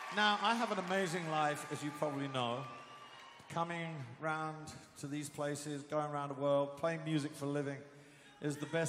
Now, I have an amazing life, as you probably know. Coming round to these places, going around the world, playing music for a living is the best